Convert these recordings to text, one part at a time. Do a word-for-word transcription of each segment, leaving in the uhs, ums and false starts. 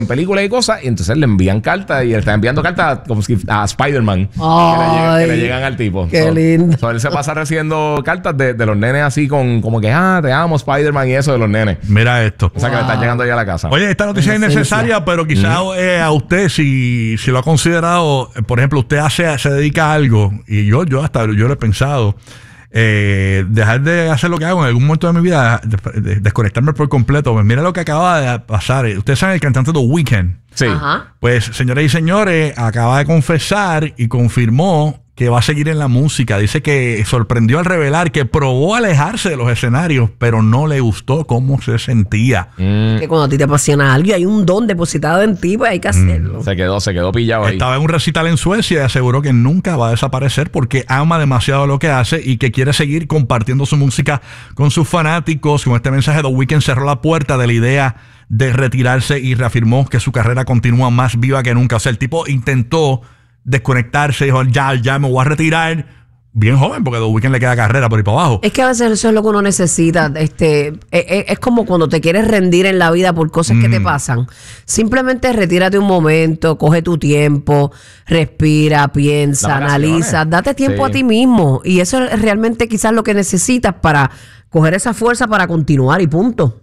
películas y cosas, y entonces le envían cartas y le están enviando cartas como si a Spider-Man que, le llegan, que le llegan al tipo. Qué so, lindo. So, él se pasa recibiendo cartas de, de los nenes así con como que, ah, te amo Spider-Man y eso de los nenes. Mira esto. O sea, wow. que le están llegando ya a la casa. Oye, esta noticia es innecesaria, pero quizás uh-huh. eh, a usted, si, si lo ha considerado, por ejemplo, usted hace, se dedica a algo, y yo, yo hasta yo lo he pensado, Eh, dejar de hacer lo que hago en algún momento de mi vida, de, de, desconectarme por completo. Pues mira lo que acaba de pasar. Ustedes saben el cantante The Weeknd. Sí. Ajá. Pues, señoras y señores, acaba de confesar y confirmó que va a seguir en la música. Dice que sorprendió al revelar que probó alejarse de los escenarios, pero no le gustó cómo se sentía. Mm. Que cuando a ti te apasiona algo y hay un don depositado en ti, pues hay que hacerlo. Mm. Se quedó, se quedó pillado ahí. Estaba en un recital en Suecia y aseguró que nunca va a desaparecer porque ama demasiado lo que hace y que quiere seguir compartiendo su música con sus fanáticos. Con este mensaje, The Weeknd cerró la puerta de la idea de retirarse y reafirmó que su carrera continúa más viva que nunca. O sea, el tipo intentó desconectarse, dijo, ya, ya me voy a retirar, bien joven, porque The Weeknd le queda carrera por ahí para abajo. Es que a veces eso es lo que uno necesita. Este, es, es como cuando te quieres rendir en la vida por cosas mm. que te pasan. Simplemente retírate un momento, coge tu tiempo, respira, piensa, analiza, date tiempo sí. a ti mismo. Y eso es realmente quizás lo que necesitas para coger esa fuerza para continuar y punto.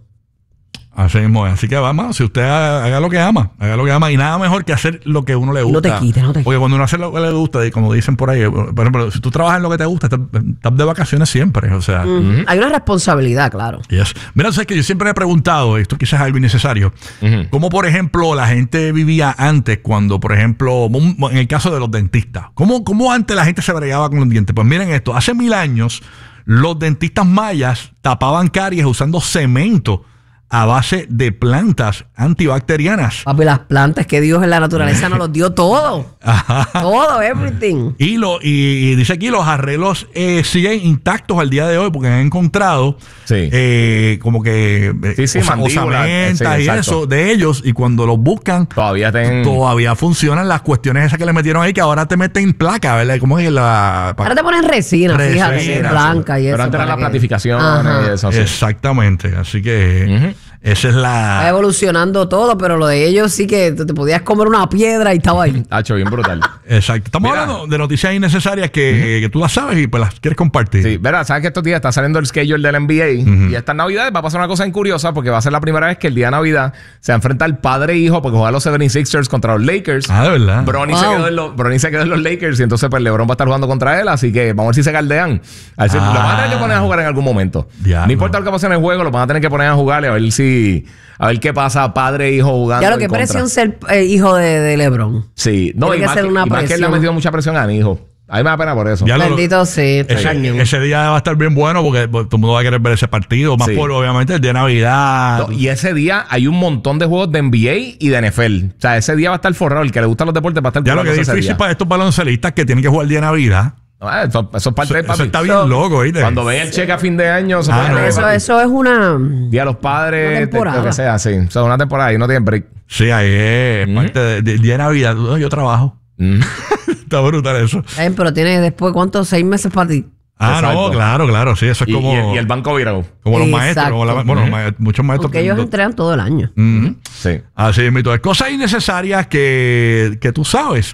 Así mismo es. Así que vamos, si usted haga, haga lo que ama, haga lo que ama y nada mejor que hacer lo que uno le gusta. No te quites, no te quites. Porque cuando uno hace lo que le gusta, y como dicen por ahí, por ejemplo, si tú trabajas en lo que te gusta, estás, estás de vacaciones siempre. O sea, uh-huh. hay una responsabilidad, claro. Yes. Mira, sabes que yo siempre me he preguntado, esto quizás es algo innecesario, uh-huh. cómo, por ejemplo, la gente vivía antes cuando, por ejemplo, en el caso de los dentistas, ¿cómo, cómo antes la gente se bregaba con los dientes? Pues miren esto, hace mil años los dentistas mayas tapaban caries usando cemento a base de plantas antibacterianas. Papi, las plantas que Dios en la naturaleza nos los dio todo. Todo, everything. Y, lo, y, y dice aquí, los arreglos eh, siguen intactos al día de hoy porque han encontrado sí. eh, como que sí, sí, osa, osamentas sí, y eso de ellos. Y cuando los buscan, todavía, ten... todavía funcionan las cuestiones esas que le metieron ahí, que ahora te meten placa, ¿verdad? ¿Cómo es la...? Ahora te ponen resina, resina fíjate, resina, blanca sí. y eso. Pero antes era la que... platificación y eso. Sí. Exactamente. Así que... Uh-huh. Esa es la... Va evolucionando todo, pero lo de ellos sí que te podías comer una piedra y estaba ahí. Hacho, bien brutal. Exacto. Estamos Mira. hablando de noticias innecesarias que, uh-huh. que tú las sabes y pues las quieres compartir. Sí, verdad, sabes que estos días está saliendo el schedule del N B A uh-huh. y esta Navidad va a pasar una cosa incuriosa porque va a ser la primera vez que el día de Navidad se enfrenta el padre e hijo porque juegan los setenta y seis ers contra los Lakers. Ah, de verdad. Bronny, wow. se quedó en los, Bronny se quedó en los Lakers y entonces pues LeBron va a estar jugando contra él, así que vamos a ver si se caldean. A ver si ah. lo van a tener que poner a jugar en algún momento. Ya, no, no importa lo que pase en el juego, lo van a tener que poner a jugar y a ver si... A ver qué pasa, padre e hijo jugando. Ya lo que presión ser eh, hijo de, de LeBron. Sí, no, y, que más que, una y más que él le ha metido mucha presión a mi hijo. A mí me da pena por eso. Ya Bendito lo, sí. Ese, ese día va a estar bien bueno porque todo el mundo va a querer ver ese partido. Más sí. por, obviamente, el día de Navidad. No, y ese día hay un montón de juegos de N B A y de N F L. O sea, ese día va a estar forrado. El que le gustan los deportes va a estar ya lo que es difícil para estos baloncelistas que tienen que jugar el día de Navidad. No, eso, eso es parte eso, de papi. Eso está bien so, loco, ¿viste? Cuando ven el cheque a fin de año, se ah, no, eso, eso es una... Día a los padres, de, lo que sea, sí. O sea, una temporada y no tienen break. Sí, ahí es mm-hmm. parte del de, de día de Navidad. Yo trabajo. Mm-hmm. Está brutal eso. Eh, pero tienes después, ¿cuántos? ¿Seis meses para ti? Ah, Exacto. no, claro, claro, sí, eso es y, como... Y el, y el banco virado. Como los maestros, como la, bueno, uh-huh. los maestros, muchos maestros... Porque ellos entregan todo el año. Uh-huh. Sí. Así es, mito. Cosas innecesarias que, que tú sabes.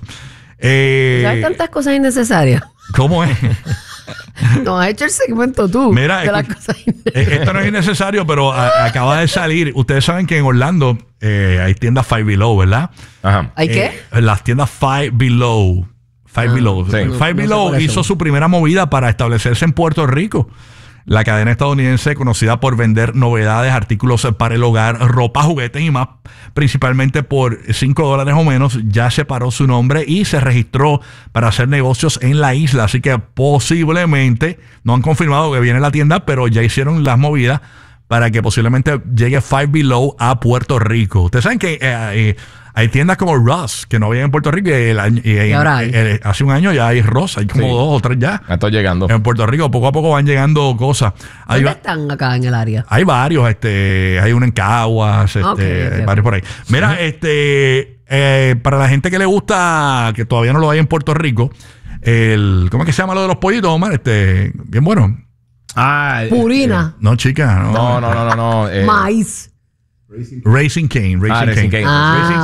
Eh, ¿Sabes tantas cosas innecesarias? ¿Cómo es? No, has hecho el segmento tú. Mira, de las cosas esto no es innecesario, pero a, acaba de salir. Ustedes saben que en Orlando eh, hay tiendas Five Below, ¿verdad? Ajá. ¿Hay qué? Eh, las tiendas Five Below. Five ah, Below. Sí. Five no, Below no hizo su primera movida para establecerse en Puerto Rico. La cadena estadounidense, conocida por vender novedades, artículos para el hogar, ropa, juguetes y más, principalmente por cinco dólares o menos, ya separó su nombre y se registró para hacer negocios en la isla. Así que posiblemente, no han confirmado que viene la tienda, pero ya hicieron las movidas para que posiblemente llegue Five Below a Puerto Rico. Ustedes saben que... Eh, eh, hay tiendas como Ross que no había en Puerto Rico y, el, y, y ahora hay. El, hace un año ya hay Ross, hay como sí. dos o tres ya. Estoy llegando. En Puerto Rico poco a poco van llegando cosas. ¿Dónde va, están acá en el área? Hay varios, este, hay uno en Caguas, este, okay, okay, hay varios por ahí. Mira, sí. este, eh, para la gente que le gusta, que todavía no lo hay en Puerto Rico, el, ¿cómo es que se llama lo de los pollitos, Omar? Este, bien bueno. Ah, Purina. Eh, no, chica. No, no, no, no, no. no eh. Maíz. Raising Cane. Raising Ah, Cane. Raising Cane. Ah,